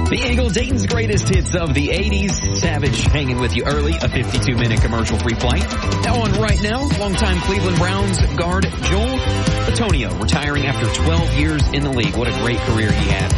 The Eagle, Dayton's greatest hits of the 80s. Savage hanging with you early, a 52-minute commercial-free flight. Now on Right Now, longtime Cleveland Browns guard Joel Bitonio retiring after 12 years in the league. What a great career he had.